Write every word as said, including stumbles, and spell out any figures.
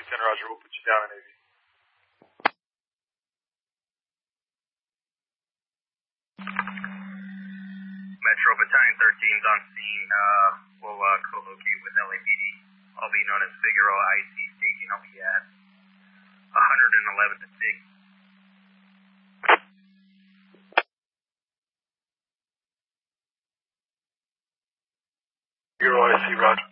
ten, Roger. We'll put you down in A V. Metro Battalion thirteen's on scene. Uh, we'll uh, co-locate with L A P D. I'll be known as Figueroa I C Station. I'll be at one eleven to six. Figueroa I C, Roger.